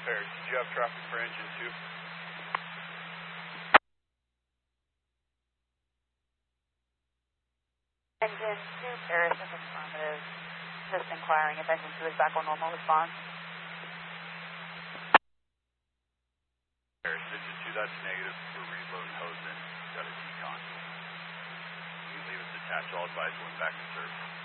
Paris, did you have traffic for engine 2? Engine 2, Paris is affirmative. Just inquiring if engine 2 is back on normal response. Paris, engine 2, that's negative. We're reloading hose in. Got a decon. You can leave it detached. I'll advise going back to service.